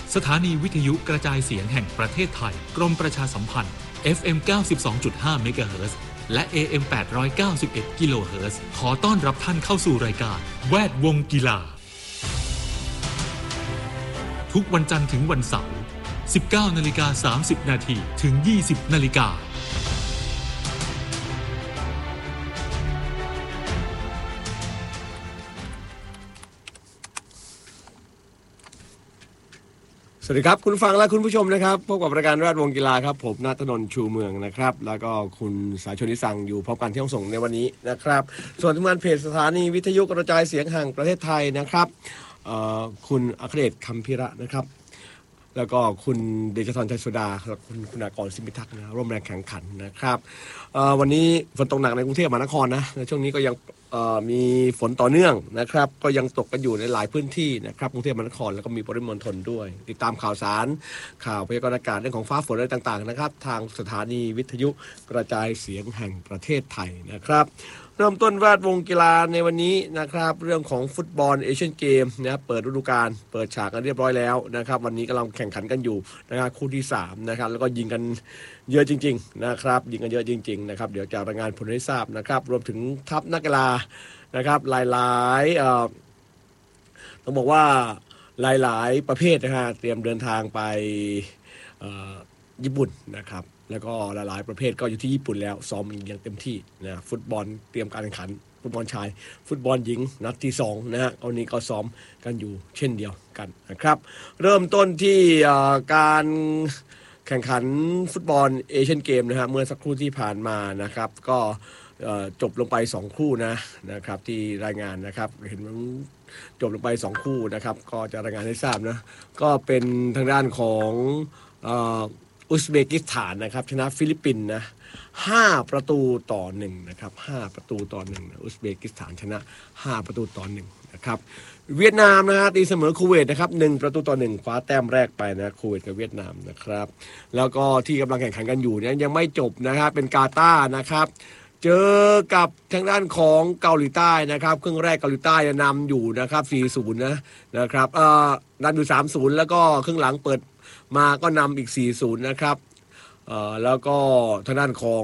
สถานีวิทยุกระจายเสียงแห่งประเทศไทยกรมประชาสัมพันธ์ FM 92.5 เมกะเฮิรตซ์และ AM 891 กิโลเฮิรตซ์ขอต้อนรับท่านเข้าสู่รายการแวดวงกีฬาทุกวันจันทร์ถึงวันเสาร์ 19:30 น.ถึง 20:00 น. สวัสดีครับคุณฟังและคุณผู้ชมนะครับพบกับรายการแวดวงกีฬาครับผมณัฐนนท์ชูเมืองนะครับแล้วก็คุณสายชนิสังอยู่พบกันที่ห้องส่งในวันนี้นะครับส่วนทีมงานเพจสถานีวิทยุกระจายเสียงแห่งประเทศไทยนะครับคุณอัครเดชคำพิระนะครับแล้วก็คุณเดชธรชัยสุดาและคุณากรสิมพิทักษ์นะร่วมแรงแข่งขันนะครับวันนี้ฝนตกหนักในกรุงเทพมหานครนะในช่วงนี้ก็ยังมีฝนต่อเนื่องนะครับก็ยังตกกันอยู่ในหลายพื้นที่นะครับกรุงเทพมหานครแล้วก็มีปริมณฑลด้วยติดตามข่าวสารข่าวพยากรณ์อากาศเรื่องของฟ้าฝนอะไรต่างๆนะครับทางสถานีวิทยุกระจายเสียงแห่งประเทศไทยนะครับเริ่มต้นแวดวงกีฬาในวันนี้นะครับเรื่องของฟุตบอลเอเชียนเกมนะเปิดฤดูกาลเปิดฉากกันเรียบร้อยแล้วนะครับวันนี้กำลังแข่งขันกันอยู่นะครับคู่ที่3นะครับแล้วก็ยิงกันเยอะจริงๆนะครับยิงกันเยอะจริงๆนะครับเดี๋ยวจะรายงานผลให้ทราบนะครับรวมถึงทัพนักกีฬานะครับหลายๆต้องบอกว่าหลายๆประเภทนะฮะเตรียมเดินทางไปญี่ปุ่นนะครับแล้วก็หลายๆประเภทก็อยู่ที่ญี่ปุ่นแล้วซ้อมอย่างเต็มที่นะฟุตบอลเตรียมการแข่งขันฟุตบอลชายฟุตบอลหญิงนัดที่2นะฮะวันนี้ก็ซ้อมกันอยู่เช่นเดียวกันนะครับเริ่มต้นที่การแข่งขันฟุตบอลเอเชียนเกมนะฮะเมื่อสักครู่ที่ผ่านมานะครับก็จบลงไป2คู่นะครับที่รายงานนะครับเห็นจบลงไป2คู่นะครับก็จะรายงานให้ทราบนะก็เป็นทางด้านของอุซเบกิสถานนะครับชนะฟิลิปปินส์นะ5-1นะครับ5-1นะอุซเบกิสถานชนะ5-1นะครับเวียดนามนะฮะตีเสมอคูเวตนะครับ1-1คว้าแต้มแรกไปนะคูเวตกับเวียดนามนะครับแล้วก็ที่กำลังแข่งขันกันอยู่เนี่ยยังไม่จบนะครับเป็นกาตาร์นะครับเจอกับทางด้านของเกาหลีใต้นะครับครึ่งแรกเกาหลีใต้นำอยู่นะครับ 4-0 นะครับนำอยู่ 3-0 แล้วก็ครึ่งหลังเปิดมาก็นำอีก 4-0 นะครับแล้วก็ทางด้านของ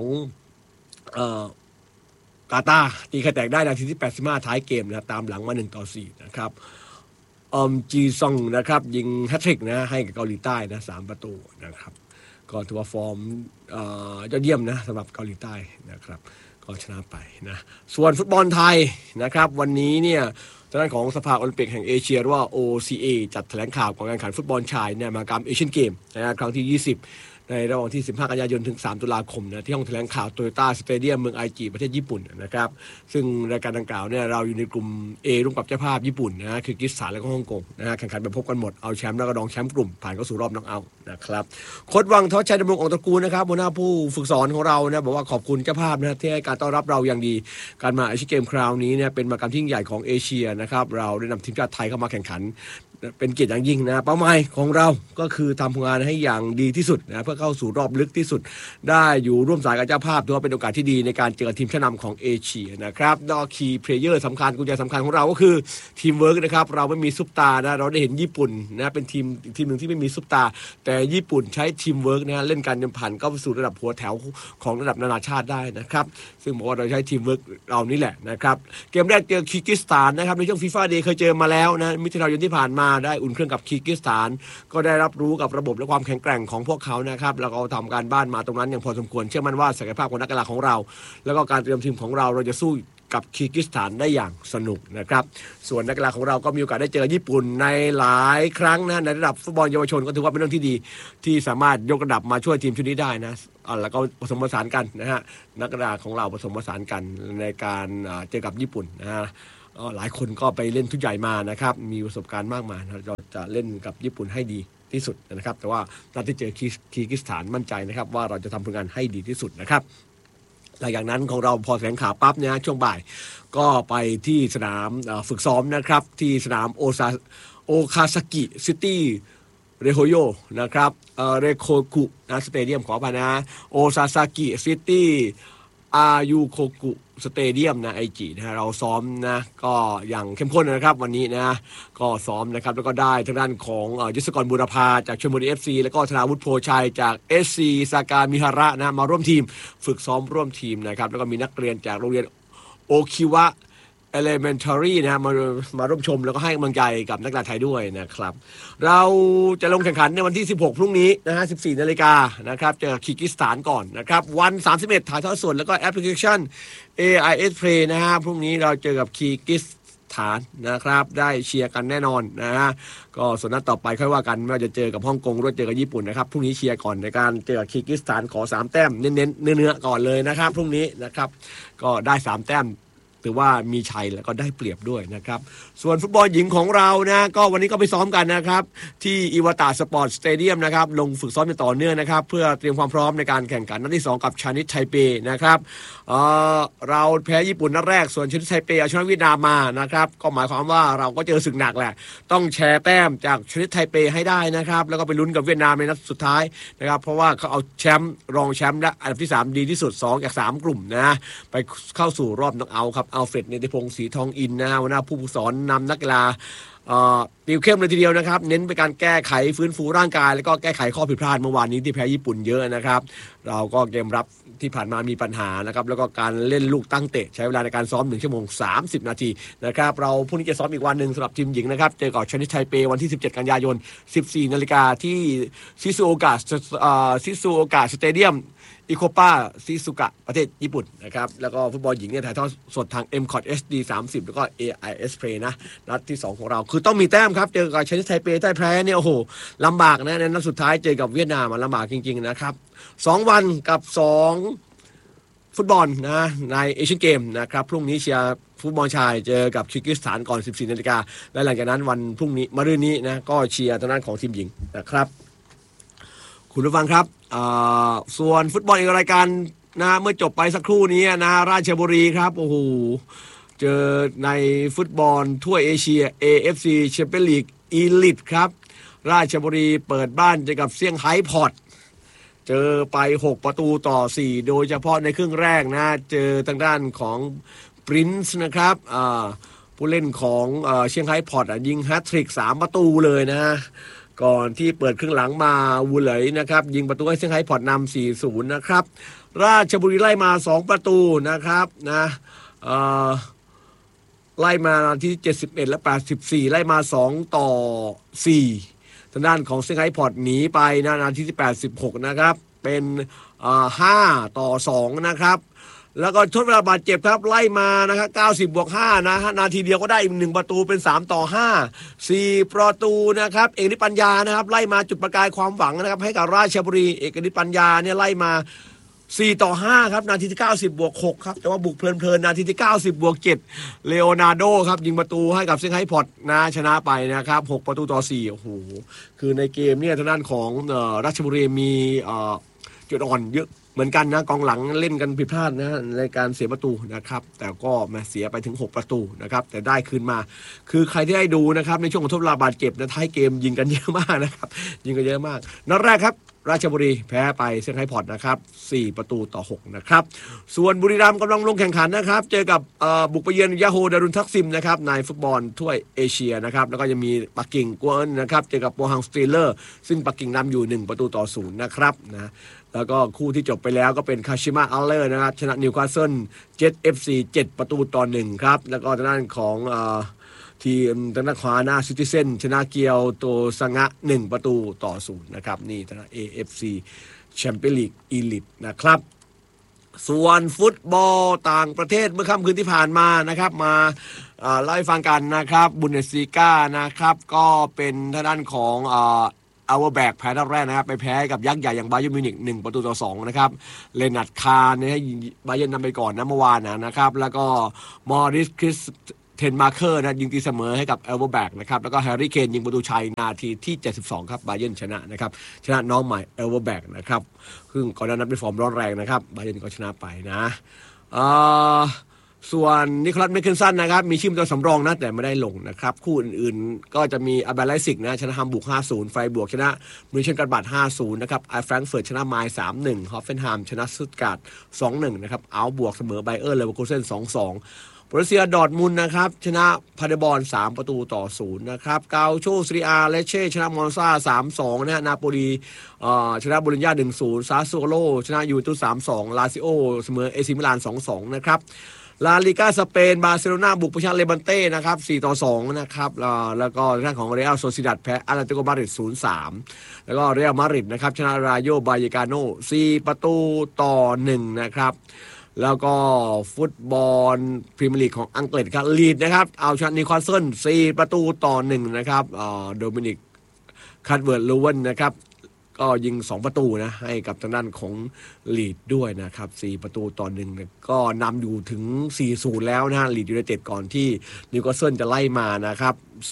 กาตาร์ตีไข่แตกได้นาทีที่85ท้ายเกมนะตามหลังมา1-4นะครับจีซองนะครับยิงแฮตทริกนะให้กับเกาหลีใต้นะ3ประตูนะครับก็ถือว่าฟอร์มยอดเยี่ยมนะสำหรับเกาหลีใต้นะครับก็ชนะไปนะส่วนฟุตบอลไทยนะครับวันนี้เนี่ยทางด้านของสภาโอลิมปิกแห่งเอเชียหรือว่า OCA จัดแถลงข่าวของการแข่งขันฟุตบอลชายในมหกรรมเอเชียนเกมนะครั้งที่20ในระหว่างที่15กันยายนถึง3ตุลาคมนะที่ห้องแถลงข่าวโตโยต้าสเตเดียมเมืองไอจิประเทศญี่ปุ่นนะครับซึ่งรายการดังกล่าวเนี่ยเราอยู่ในกลุ่ม A ร่วมกับเจ้าภาพญี่ปุ่นนะคือกิสถานและก็ฮ่องกงนะฮะแข่งขันแบบพบกันหมดเอาแชมป์แล้วก็รองแชมป์กลุ่มผ่านเข้าสู่รอบน็อกเอาท์นะครับโค้ชวังทวัชชัยดำรงองค์ตระกูลนะครับหัวหน้าผู้ฝึกสอนของเรานะบอกว่าขอบคุณเจ้าภาพนะที่ให้การต้อนรับเราอย่างดีการมาเอเชียนเกมคราวนี้เนี่ยเป็นมหกรรมที่ยิ่งใหญ่ของเอเชียนะครับเราได้นำทีมชาติไทยเข้ามาแข่งขันเป็นเกียรติอย่างยิ่งนะเป้าหมายของเราก็คือทำผลงานให้อย่างดีที่สุดนะเพื่อเข้าสู่รอบลึกที่สุดได้อยู่ร่วมสายกับเจ้าภาพถือว่าเป็นโอกาสที่ดีในการเจอทีมชั้นนำของเอเชียนะครับดอคีย์เพลเยอร์สำคัญกุญแจสำคัญของเราก็คือทีมเวิร์กนะครับเราไม่มีซุปตาร์นะเราได้เห็นญี่ปุ่นนะเป็นทีมหนึ่งที่ไม่มีซุปตาร์แต่ญี่ปุ่นใช้ทีมเวิร์กนะเล่นการจนผ่านเข้าสู่ระดับหัวแถวของระดับนานาชาติได้นะครับซึ่งบอกว่าเราใช้ทีมเวิร์กเรานี่แหละนะครับเกมแรกเจอคีร์กิสถานนะครับในช่วงฟีฟ่าเดย์เคยเจอมาแล้วนะมิถุนายนที่ผ่านมาได้อุ่นเครื่องกับคีร์กิสถานก็ได้รับรู้กับระบบและความแข็งแกร่งของพวกเขานะครับแล้วก็ทำการบ้านมาตรงนั้นอย่างพอสมควรเชื่อมั่นว่าศักยภาพของนักกีฬาของเราแล้วก็การเตรียมทีมของเราจะสู้กับคีร์กิสถานได้อย่างสนุกนะครับส่วนนักกีฬาของเราก็มีโอกาสได้เจอญี่ปุ่นในหลายครั้งนะในระดับฟุตบอลเยาวชนก็ถือว่าเป็นเรื่องที่ดีที่สามารถยกระดับมาช่วยทีมชุดนี้ได้นะแล้วก็ผสมผสานกันนะฮะนักกีฬาของเราผสมผสานกันในการเจอกับญี่ปุ่นนะฮะหลายคนก็ไปเล่นทุกใหญ่มานะครับมีประสบการณ์มากมายเราจะเล่นกับญี่ปุ่นให้ดีที่สุดนะครับแต่ว่าตอนที่เจอคีร์กิสถานมั่นใจนะครับว่าเราจะทำผลงานให้ดีที่สุดนะครับหลังจากนั้นของเราพอแถลงข่าวปั๊บเนี่ยช่วงบ่ายก็ไปที่สนามฝึกซ้อมนะครับที่สนามโอคาซากิซิตี้เรโฮโยนะครับเรโคกุนะสเตเดียมขออภัยนะโอซาซากิซิตี้อายุโคกุสเตเดียมนะไอจีนะเราซ้อมนะก็อย่างเข้มข้นนะครับวันนี้นะก็ซ้อมนะครับแล้วก็ได้ทางด้านของยศกรบุรพาจากชลบุรี FC แล้วก็ธนาวุฒิโพชัยจาก SC ซากามิฮาระนะมาร่วมทีมฝึกซ้อมร่วมทีมนะครับแล้วก็มีนักเรียนจากโรงเรียนโอคิวะElementary นะมาร่วมชมแล้วก็ให้กำลังใจกับนักกีฬาไทยด้วยนะครับเราจะลงแข่งขันในวันที่16พรุ่งนี้นะฮะ 14 นาฬิกานะครับเจอคีร์กิสถานก่อนนะครับวัน31ถ่ายทอดสดแล้วก็แอปพลิเคชัน AIS Play นะฮะพรุ่งนี้เราเจอกับคีร์กิสถานนะครับได้เชียร์กันแน่นอนนะฮะก็ส่วนนัดต่อไปค่อยว่ากันว่าจะเจอกับฮ่องกงหรือเจอกับญี่ปุ่นนะครับพรุ่งนี้เชียร์ก่อนในการเจอกับคีร์กิสถานขอ3แต้มเน้นๆเนื้อๆก่อนเลยนะครับพรุ่งนี้นะครับก็ได้3แต้มถือว่ามีชัยแล้วก็ได้เปรียบด้วยนะครับส่วนฟุตบอลหญิงของเรานะก็วันนี้ก็ไปซ้อมกันนะครับที่อิวาตาสปอร์ตสเตเดียมนะครับลงฝึกซ้อมอย่างต่อเนื่องนะครับเพื่อเตรียมความพร้อมในการแข่งขันนัดที่2กับชานิตไทเปนะครับเราแพ้ญี่ปุ่นนัดแรกส่วนชานิตไทเปเอาชนะเวียดนามมานะครับก็หมายความว่าเราก็เจอศึกหนักแหละต้องแชร์แต้มจากชานิตไทเปให้ได้นะครับแล้วก็ไปลุ้นกับเวียดนามในนัดสุดท้ายนะครับเพราะว่าเขาเอาแชมป์รองแชมป์และอันดับที่3ดีที่สุด2จาก3กลุ่มนะไปเข้าสู่รอบน็อกเอาท์ครับอัลเฟรดเนติพงศ์ศรีทองอินนะหัวหน้าผู้ฝึกสอนนำนักกีฬาติวเข้มเลยทีเดียวนะครับเน้นไปการแก้ไขฟื้นฟูร่างกายแล้วก็แก้ไขข้อผิดพลาดเมื่อวานนี้ที่แพ้ญี่ปุ่นเยอะนะครับเราก็เกมรับที่ผ่านมามีปัญหานะครับแล้วก็การเล่นลูกตั้งเตะใช้เวลาในการซ้อม1 ชั่วโมง 30 นาทีนะครับเราพรุ่งนี้จะซ้อมอีกวันหนึ่งสำหรับทีมหญิงนะครับเจอกับชานิตไทเปวันที่17 กันยายน 14 นาฬิกาที่ซิซูโอกะสเตเดียมอิโคป้าซิซุกะประเทศญี่ปุ่นนะครับแล้วก็ฟุตบอลหญิงเนี่ยถ่ายทอดสดทาง MCOT HD 30แล้วก็ AIS Play นะนัดที่2ของเราคือต้องมีแต้มครับเจอกับชานิตไทเปใต้แพ้เนี่ยโอ้โหลำบากนะในนัดสุดท้ายเจอกับเวียดนามมันลำบากจริงๆนะครับ2วันกับ2ฟุตบอลนะในเอเชียนเกมนะครับพรุ่งนี้เชียร์ฟุตบอลชายเจอกับคีร์กิสถานก่อน 14 นาฬิกาและหลังจากนั้นวันพรุ่งนี้มะรืนนี้นะก็เชียร์ทางด้านของทีมหญิงนะครับคุณผู้ฟังครับส่วนฟุตบอลอีกรายการนะเมื่อจบไปสักครู่นี้นะราชบุรีครับโอ้โหเจอในฟุตบอลทั่วเอเชีย AFC Champions League Elite ครับราชบุรีเปิดบ้านเจอกับเซี่ยงไฮ้พอร์ตเจอไป6-4โดยเฉพาะในครึ่งแรกนะเจอทางด้านของปรินซ์นะครับผู้เล่นของเซี่ยงไฮ้พอร์ตยิงแฮตทริก3 ประตูเลยนะก่อนที่เปิดครึ่งหลังมาวูเหลยนะครับยิงประตูให้เซี่ยงไฮ้พอร์ตนำ 4-0 นะครับราชบุรีไล่มา2 ประตูนะครับนะไล่มาที่71และ84ไล่มา2-4ทางด้านของเซี่ยงไฮ้พอร์ตหนีไปนะนาทีที่86นะครับเป็น5-2นะครับแล้วก็ทดเวลาบาดเจ็บครับไล่มานะครับ90+5นะฮะนาทีเดียวก็ได้อีก1 ประตูเป็น3-5 4 ประตูนะครับเอกนิตปัญญานะครับไล่มาจุดประกายความหวังนะครับให้กับราชบุรีเอกนิตปัญญาเนี่ยไล่มา4-5ครับนาทีที่90+6ครับแต่ว่าบุกเพลินๆนาทีที่90+7เลโอนาร์โดครับยิงประตูให้กับเซี่ยงไฮ้พอร์ตนะชนะไปนะครับ6-4โอ้โหคือในเกมเนี่ยทางด้านของราชบุรีมีจุดอ่อนเยอะเหมือนกันนะกองหลังเล่นกันผิดพลาดนะในการเสียประตูนะครับแต่ก็มาเสียไปถึง6 ประตูนะครับแต่ได้คืนมาคือใครที่ได้ดูนะครับในช่วงของทดเวลาบาดเจ็บนะท้ายเกมยิงกันเยอะมากนะครับยิงกันเยอะมากนัดแรกครับราชบุรีแพ้ไปเซี่ยงไฮ้พอร์ตนะครับ4-6นะครับส่วนบุรีรัมย์กำลังลงแข่งขันนะครับเจอกับบุกไปเยือนยาโฮดารุนทักซิมนะครับในฟุตบอลถ้วยเอเชียนะครับแล้วก็จะมีปักกิ่งกัวเอินนะครับเจอกับโปฮังสตีลเลอร์ซึ่งปักกิ่งนำอยู่1-0นะครับนะแล้วก็คู่ที่จบไปแล้วก็เป็นคาชิมะอัลเลอร์นะครับชนะนิวคาสเซิลเจ็ต FC 7-1ครับแล้วก็ทางด้านของทีมทางด้านขวาหน้าซิติเซนชนะเกียวโตซังะ1-0นะครับนี่ทางด้าน AFC Champions League Elite นะครับส่วนฟุตบอลต่างประเทศเมื่อค่ำคืนที่ผ่านมานะครับมาเล่าให้ฟังกันนะครับบุนเดสลีกานะครับก็เป็นทางด้านของเอาแบกแพ้นัดแรกนะครับไปแพ้กับยักษ์ใหญ่อย่างบาเยิร์นมิวนิก1-2นะครับเลนัดคาร์เนี่ยให้บาเยิร์นนำไปก่อนนะเมื่อวานนะครับแล้วก็มอริสคริสเทนมาร์เคอร์นะยิงตีเสมอให้กับเอลเวอร์แบกนะครับแล้วก็แฮร์รี่เคนยิงประตูชัยนาทีที่72ครับบาเยิร์นชนะนะครับชนะน้องใหม่เอลเวอร์แบกนะครับซึ่งก่อนหน้านั้นเป็นฟอร์มร้อนแรงนะครับบาเยิร์นก็ชนะไปนะส่วนนิโคลัส เมคเคนสันนะครับมีชื่อตัวสำรองนะแต่ไม่ได้ลงนะครับคู่อื่นๆก็จะมีอาเบลไลซิกนะชนะฮัมบุก 5-0 ไฟบวกชนะมิวเชนการ์บัต 5-0 นะครับไอแฟรงก์เฟิร์ตชนะไมล์ 3-1 ฮอฟเฟนไฮม์ชนะสตุตการ์ด 2-1 นะครับอัลบวกเสมอไบเออร์เลเวอร์คูเซ่น 2-2 โบรุสเซียดอร์ทมุนด์นะครับชนะพาเดบอล3-0นะครับเกาโชซีเรียเลเช่ชนะมอนซา 3-2 นะฮะนาโปลีชนะโบโลญญา 1-0 ซาสโซโลชนะยูเวนตุส 3-2 ลาซิโอเสมอเอซิมิลาน 2-2 นะครับลาลิก้าสเปนบาร์เซโลนาบุกไปชนะเลบันเต้นะครับ 4-2 นะครับแล้วก็ทางของเรอัลโซซิดัดแพ้อาร์เตโกมาดริด 0-3 แล้วก็เรอัลมาดริดนะครับชนะราโยบายกาโน่4-1 นะครับแล้วก็ฟุตบอลพรีเมียร์ลีกของอังกฤษครับลีดนะครับเอาชนะนิวคาสเซิล4-1 นะครับโดมินิกคัตเวิร์ดลูเวนนะครับก็ยิง2 ประตูนะให้กับทางด้านของลีดด้วยนะครับ4-1ก็นำอยู่ถึง 4-0 แล้วนะลีดยูไนเต็ดก่อนที่นิวคาสเซิลจะไล่มานะครับ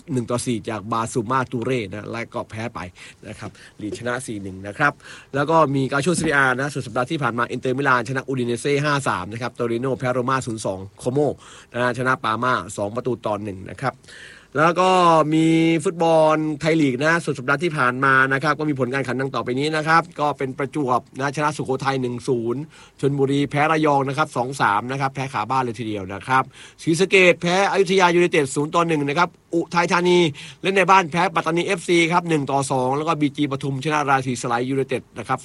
1-4 จากบาซูมาตูเร่นะและก็แพ้ไปนะครับลีดชนะ 4-1 นะครับแล้วก็มีกาโชซีเรียนะสุดสัปดาห์ที่ผ่านมาอินเตอร์มิลานชนะอูดิเนเซ่ 5-3 นะครับโตริโนแพ้โรม่า 0-2 โคโมนะชนะปาม่า2-1 นะครับแล้วก็มีฟุตบอลไทยลีกนะสุดสัปดาห์ที่ผ่านมานะครับก็มีผลการแข่งขันดังต่อไปนี้นะครับก็เป็นประจวบนะชนะสุโขทัย 1-0 ชลบุรีแพ้ระยองนะครับ 2-3 นะครับแพ้ขาบ้านเลยทีเดียวนะครับศรีสะเกษแพ้อยุธยายูไนเต็ด 0-1 นะครับอุทัยธานีเล่นในบ้านแพ้ปัตตานี FC ครับ 1-2 แล้วก็บีจีปทุมชนะราศีสไลด์ยูไนเต็ดนะครับ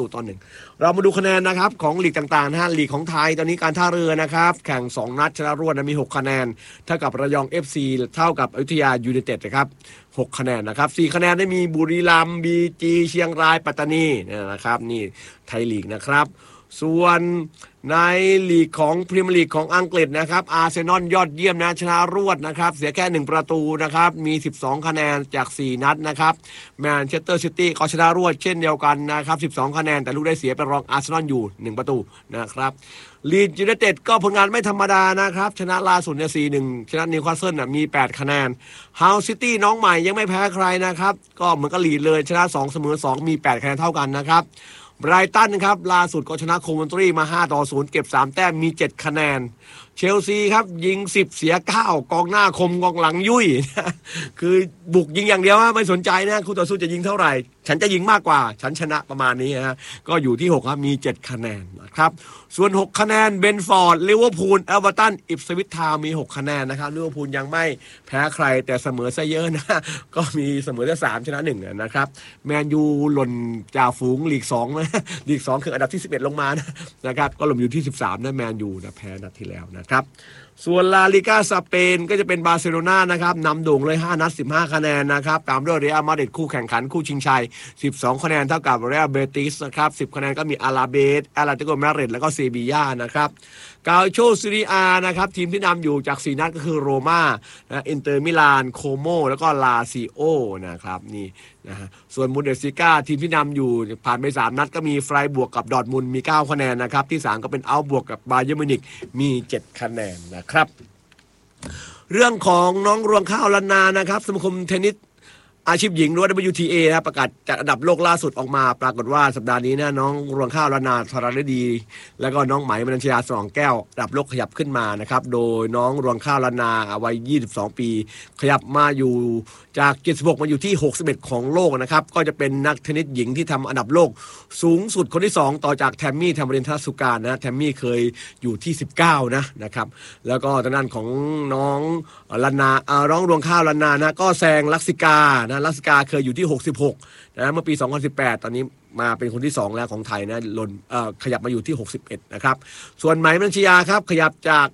2-1เรามาดูคะแนนนะครับของลีกต่างๆนะฮะลีกของไทยตอนนี้การท่าเรือนะครับแข่ง2 นัดชนะรวดมี6 คะแนนเท่ากับระยอง FC เท่ากับอยุธยายูไนเต็ดนะครับ6 คะแนนนะครับ4 คะแนนได้มีบุรีรัมย์บีจีเชียงรายปัตตานีนะครับนี่ไทยลีกนะครับส่วนในลีกของพรีเมียร์ลีกของอังกฤษนะครับอาร์เซนอลยอดเยี่ยมนะชนะรวดนะครับเสียแค่1 ประตูนะครับมี12 คะแนนจาก4 นัดนะครับแมนเชสเตอร์ซิตี้ก็ชนะรวดเช่นเดียวกันนะครับ12 คะแนนแต่ลูกได้เสียเป็นรองอาร์เซนอลอยู่1 ประตูนะครับลีดยูไนเต็ดก็ผลงานไม่ธรรมดานะครับชนะล่าสุดเนี่ย 4-1 ชนะนิวคาสเซิลมี8 คะแนนเฮาซิตี้น้องใหม่ยังไม่แพ้ใครนะครับก็เหมือนกับลีดเลยชนะ2เสมอ2มี8 คะแนนเท่ากันนะครับไบรตันครับล่าสุดก็ชนะโคเวนทรีมา5-0เก็บ3 แต้มมี7 คะแนนเชลซีครับยิง10เสีย9กองหน้าคมกองหลังยุ่ยคือบุกยิงอย่างเดียวไม่สนใจนะคู่ต่อสู้จะยิงเท่าไหร่ฉันจะยิงมากกว่าฉันชนะประมาณนี้นะก็อยู่ที่6ครับมี7 คะแนนนะครับส่วน6 คะแนนเบนฟอร์ดลิเวอร์พูลเอเวอร์ตันอิปสวิชทาวน์มี6 คะแนนนะครับลิเวอร์พูลยังไม่แพ้ใครแต่เสมอซะเยอะนะก็มีเสมอได้3ชนะ1นะครับแมนยูหล่นจ่าฝูงลีก2นะลีก2คืออันดับที่11ลงมานะครับก็หล่นอยู่ที่13นะแมนยูนะแพ้นัดที่แล้วนะครับส่วนลาลิก้าสเปนก็จะเป็นบาร์เซโลนานะครับนำโด่งเลย5 นัด 15 คะแนนนะครับตามด้วยเรอัลมาดริดคู่แข่งขันคู่ชิงชัย12 คะแนนเท่ากับเรอัลเบติสนะครับ10 คะแนนก็มีอาราเบสอาราติโกมาดริดแล้วก็เซบีย่านะครับกาโชซีเรียนะครับทีมที่นำอยู่จาก4 นัดก็คือโรม่าอินเตอร์มิลานโคโมแล้วก็ลาซิโอนะครับนี่นะฮะส่วนบุนเดสลิก้าทีมที่นำอยู่ผ่านไป3 นัดก็มีไฟบวกกับดอร์ทมุนด์มี9 คะแนนนะครับที่3ก็เป็นอัลบวกกับบาเยิร์นมิวนิกมี7 คะแนนนะครับเรื่องของน้องรวงข้าวลันนานะครับสมาคมเทนนิสอาชีพหญิงหรือว่า WTA นะประกาศจัดอันดับโลกล่าสุดออกมาปรากฏว่าสัปดาห์นี้นะน้องรวงข้าวลันนาธารฤดีแล้วก็น้องไหมมนัญชยาสองแก้วอันดับโลกขยับขึ้นมานะครับโดยน้องรวงข้าวลันนาวัย22 ปีขยับมาอยู่จาก76มาอยู่ที่61ของโลกนะครับก็จะเป็นนักเทนนิสหญิงที่ทำอันดับโลกสูงสุดคนที่2ต่อจากแทมมี่แทมรินทัสสุการนะแทมมี่เคยอยู่ที่19นะครับแล้วก็ทางด้านของน้องลันนาน้องรวงข้าวลันนานะก็แซงลักษิกาลักษิกาเคยอยู่ที่66นะเมื่อปี2018ตอนนี้มาเป็นคนที่2แล้วของไทยนะขยับมาอยู่ที่61นะครับส่วนไหมมนัญชยาครับขยับจาก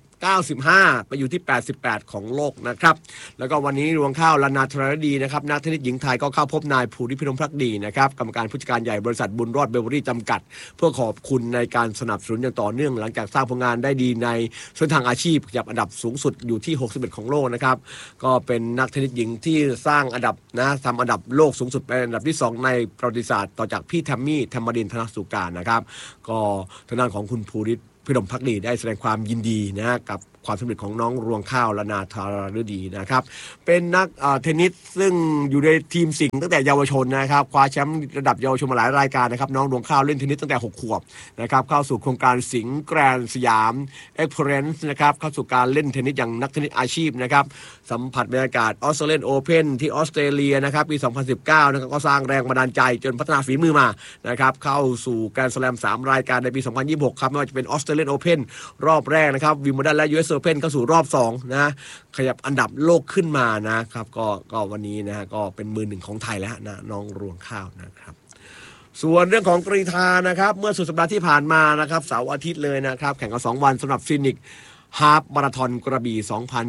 95ไปอยู่ที่88ของโลกนะครับแล้วก็วันนี้รวงข้าวลันนาธารฤดีนะครับนักเทนนิสหญิงไทยก็เข้าพบนายภูริพิรมภักดีนะครับกรรมการผู้จัดการใหญ่บริษัทบุญรอดเบเวอรี่จำกัดเพื่อขอบคุณในการสนับสนุนอย่างต่อเนื่องหลังจากสร้างผลงานได้ดีในเส้นทางอาชีพขยับอันดับสูงสุดอยู่ที่61ของโลกนะครับก็เป็นนักเทนนิสหญิงที่สร้างอันดับนะทำอันดับโลกสูงสุดเป็นอันดับที่2ในประวัติศาสตร์ต่อจากพี่แทมมี่ธรรมดินธนสุการนะครับก็ทางด้านของคุณภูริพิรมภักดีได้แสดงความยินดีนะกับความสำเร็จของน้องรวงข้าวและนาธาราฤดีนะครับเป็นนักเทนนิสซึ่งอยู่ในทีมสิงห์ตั้งแต่เยาวชนนะครับคว้าแชมป์ระดับเยาวชนมาหลายรายการนะครับน้องรวงข้าวเล่นเทนนิสตั้งแต่6 ขวบนะครับเข้าสู่โครงการสิงห์แกรนด์สยามเอ็กซ์เพรสนะครับเข้าสู่การเล่นเทนนิสอย่างนักเทนนิสอาชีพนะครับสัมผัสบรรยากาศออสเตรเลียนโอเพ่นที่ออสเตรเลียนะครับปี 2019 นะครับก็สร้างแรงบันดาลใจจนพัฒนาฝีมือมานะครับเข้าสู่แกรนด์สแลม3 รายการในปี 2026 ครับไม่ว่าจะเป็นออสเตรเลียนโอเพ่นรอบแรกนะครับวิมเบิลดันและ US Open เข้าสู่รอบ2นะขยับอันดับโลกขึ้นมานะครับก็วันนี้นะฮะก็เป็นมือหนึ่งของไทยแล้วนะน้องรวงข้าวนะครับส่วนเรื่องของกรีฑานะครับเมื่อสุดสัปดาห์ที่ผ่านมานะครับเสาร์อาทิตย์เลยนะครับแข่งกัน2 วันสำหรับฟินิกฮาล์ฟมาราธอนกระบี่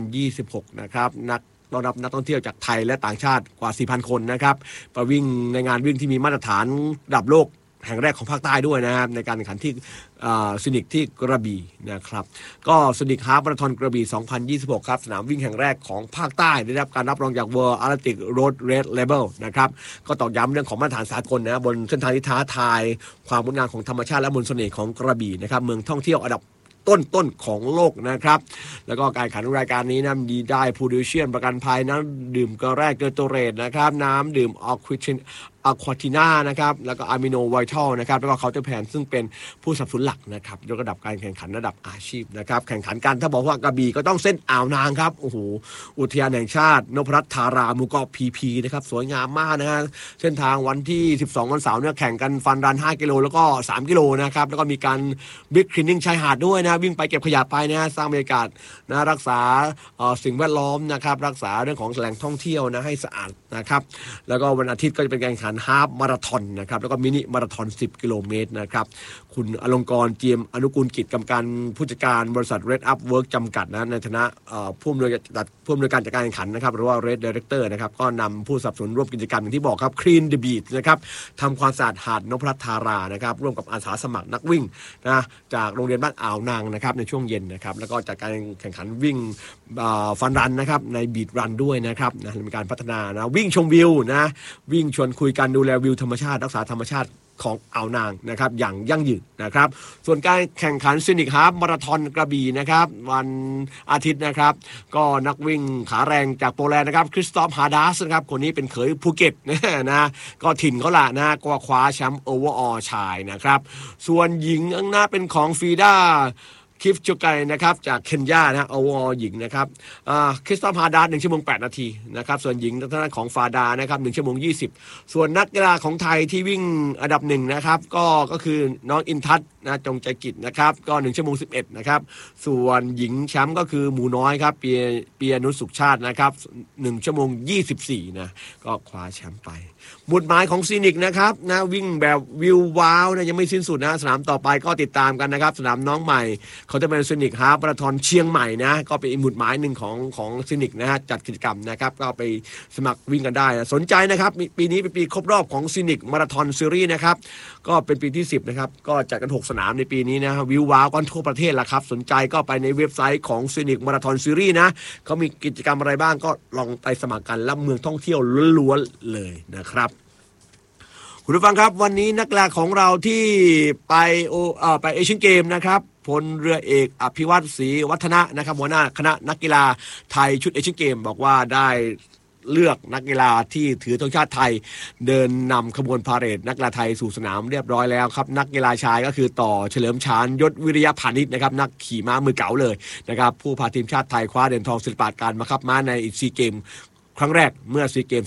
2026 นะครับต้อนรับนักท่องเที่ยวจากไทยและต่างชาติกว่า 4,000 คนนะครับไปวิ่งในงานวิ่งที่มีมาตรฐานระดับโลกแห่งแรกของภาคใต้ด้วยนะครับในการแข่งขันที่ซินิกที่กระบี่นะครับก็ซินิกฮาล์ฟมาราธอนกระบี่ 2026 ครับสนามวิ่งแห่งแรกของภาคใต้ได้รับการรับรองจาก World Athletics Road Race Label นะครับก็ตอกย้ำเรื่องของมาตรฐานสากลนะบนเส้นทางที่ท้าทายความงดงามของธรรมชาติและมนต์เสน่ห์ของกระบี่นะครับเมืองท่องเที่ยวอันดับต้นของโลกนะครับแล้วก็การแข่งขันรายการนี้นะมีได้พูดิเชียนประกันภัยน้ำดื่มเกลือแร่เกลือโตเรตนะครับน้ำดื่มอควาติน่านะครับแล้วก็อะมิโนไวทัลนะครับแล้วก็เคาน์เตอร์แพนซึ่งเป็นผู้สนับสนุนหลักนะครับยกระดับการแข่งขันระดับอาชีพนะครับแข่งขันกันถ้าบอกว่ากระบี่ก็ต้องเส้นอ่าวนางครับโอ้โหอุทยานแห่งชาตินพรัตน์ธาราหมู่เกาะพีนะครับสวยงามมากนะฮะเส้นทางวันที่12 วันเสาร์เนี่ยแข่งกันฟันรัน5 กิโลแล้วก็3 กิโลนะครับแล้วก็มีการบิ๊กคลีนนิ่งชายหาดด้วยนะวิ่งไปเก็บขยะไปนะสร้างบรรยากาศนะรักษาสิ่งแวดล้อมนะครับรักษาเรื่องของแหล่งท่องเที่ยวนะให้สะอาดนะครับแล้วก็วันอาทิตย์ก็จะเป็นการแข่งขันฮาล์ฟมาราธอนนะครับแล้วก็มินิมาราธอน10 กิโลเมตรนะครับคุณอลงกรณ์เจียมอนุกูลกิจกรรมการผู้จัดการบริษัท Red Up Work จำกัดนะในฐานะผู้อำนวยการจัดการแข่งขันนะครับหรือว่า Red Director นะครับก็นำผู้สนับสนุนร่วมกิจกรรมอย่างที่บอกครับ Clean the Beach นะครับทำความสะอาดหาดนพรัตน์ธารานะครับร่วมกับอาสาสมัครนักวิ่งนะจากโรงเรียนบ้านอ่าวนางนะครับในช่วงเย็นนะครับแล้วก็จากการแข่งขันวิ่งฟันรันนะครับในบีทรันด้วยนะครับนะมีการพัฒนานะวิ่งชมวิวนะวิ่งชวนคุยกันดูแลวิวธรรมชาติรักษาธรรมชาติของอ่าวนางนะครับอย่างยั่งยืนนะครับส่วนการแข่งขันซินิกฮาล์ฟมาราธอนกระบี่นะครับวันอาทิตย์นะครับก็นักวิ่งขาแรงจากโปแลนด์นะครับคริสตอฟฮาร์ดัสนะครับคนนี้เป็นเขยภูเก็ตนะก็ถิ่นเขาละนะก็คว้าแชมป์โอเวอร์ออลชายนะครับส่วนหญิงอังนาเป็นของฟีด้าคิฟจูไกนะครับจากเคนยานะโอเวอร์ออลหญิงนะครับคริสตอฟฮาร์ดัส1 ชั่วโมง 8 นาทีนะครับส่วนหญิงทางด้านของฟาดานะครับ1 ชั่วโมง 20ส่วนนักกีฬาของไทยที่วิ่งอันดับ1นะครับก็คือน้องอินทัศน์นะจงใจกิจนะครับก็1 ชั่วโมง 11นะครับส่วนหญิงแชมป์ก็คือหมูน้อยครับเปียนุชสุขชาตินะครับ1 ชั่วโมง 24นะก็คว้าแชมป์ไปหมุดหมายของซีนิกนะครับนะวิ่งแบบวิวว้าวนะยังไม่สิ้นสุดนะสนามต่อไปก็ติดตามกันนะครับสนามน้องใหม่เขาจะเป็นซีนิกฮาล์ฟมาราธอนเชียงใหม่นะก็เป็นอีกหมุดหมายหนึ่งของซีนิกนะฮะจัดกิจกรรมนะครับก็ไปสมัครวิ่งกันได้นะสนใจนะครับปีนี้เป็นปีครบรอบของซีนิกมาราธอนซีรีส์นะครับก็เป็นปีที่10นะครับก็จัดกัน6 สนามในปีนี้นะวิวว้าวกันทั่วประเทศละครับสนใจก็ไปในเว็บไซต์ของซีนิกมาราธอนซีรีส์นะเขามีกิจกรรมอะไรบ้างก็ลองไปสมัครกันแล้วเมืองท่องเที่ยวล้วนๆเลยนะครับคุณผู้ฟังครับวันนี้นักกีฬาของเราที่ไปเอเชียนเกมนะครับพลเรือเอกอภิวัตรศรีวัฒนะนะครับหัวหน้าคณะนักกีฬาไทยชุดเอเชียนเกมบอกว่าได้เลือกนักกีฬาที่ถือธงชาติไทยเดินนำขบวนพาเหรดนักกีฬาไทยสู่สนามเรียบร้อยแล้วครับนักกีฬาชายก็คือต่อเฉลิมชาญยศวิริยพานิชนะครับนักขี่ม้ามือเก๋าเลยนะครับผู้พาทีมชาติไทยคว้าเหรียญทองศิลปะการบังคับม้าในซีเกมครั้งแรกเมื่อซีเกม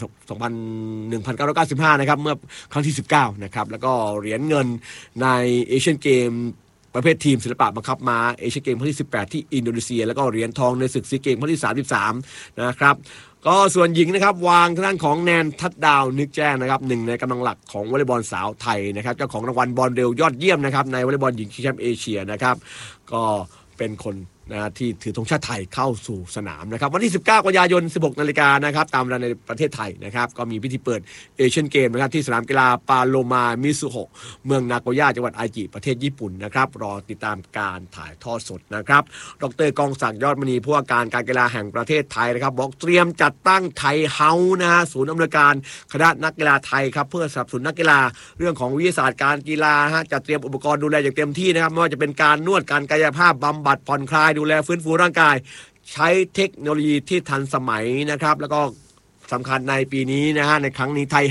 1995 นะครับเมื่อครั้งที่19นะครับแล้วก็เหรียญเงินในเอเชียนเกมประเภททีมศิลปะบังคับม้าเอเชียนเกมครั้งที่18ที่อินโดนีเซียแล้วก็เหรียญทองในศึกซีเกมครั้งที่33นะครับก็ส่วนหญิงนะครับวางทางด้านของแนนทัดดาวนึกแจ้งนะครับหนึ่งในกำลังหลักของวอลเลย์บอลสาวไทยนะครับเจ้าของรางวัลบอลเร็วยอดเยี่ยมนะครับในวอลเลย์บอลหญิงชิงแชมป์เอเชียนะครับก็เป็นคนนะที่ถือธงชาติไทยเข้าสู่สนามนะครับวันที่19 กันยายน 16 นาฬิกานะครับตามเวลาในประเทศไทยนะครับก็มีพิธีเปิดเอเชียนเกมนะครับที่สนามกีฬาปาโลมามิซุโฮะเมืองนาโกย่าจังหวัดไอจิประเทศญี่ปุ่นนะครับรอติดตามการถ่ายทอดสดนะครับดร.กองศักดิ์ยอดมณีผู้ว่าการการกีฬาแห่งประเทศไทยนะครับบอกเตรียมจัดตั้งไทยเฮาส์นะฮะศูนย์อำนวยการคณะนักกีฬาไทยครับเพื่อสนับสนุนนักกีฬาเรื่องของวิทยาศาสตร์การกีฬาฮะจัดเตรียมอุปกรณ์ดูแลอย่างเต็มที่นะครับไม่ว่าจะเป็นการนวดการกายภาพบำบัดผ่อนคลายดูแลฟื้นฟูร่างกายใช้เทคโนโลยีที่ทันสมัยนะครับแล้วก็สำคัญในปีนี้นะฮะในครั้งนี้ไทย